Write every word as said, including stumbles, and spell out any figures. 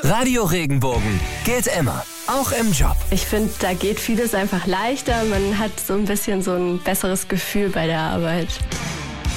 Radio Regenbogen geht immer, auch im Job. Ich finde, da geht vieles einfach leichter. Man hat so ein bisschen so ein besseres Gefühl bei der Arbeit.